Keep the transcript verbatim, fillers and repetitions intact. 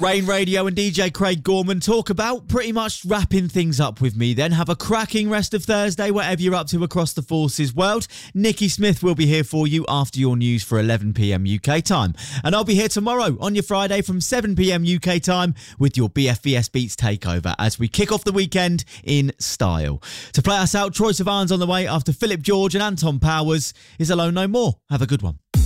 Rain Radio and D J Craig Gorman talk about pretty much wrapping things up with me then. Have a cracking rest of Thursday, whatever you're up to across the Forces world. Nikki Smith will be here for you after your news for eleven p.m. U K time. And I'll be here tomorrow on your Friday from seven p.m. U K time with your B F B S Beats takeover as we kick off the weekend in style. To play us out, Troye Sivan's on the way after Philip George and Anton Powers is Alone No More. Have a good one.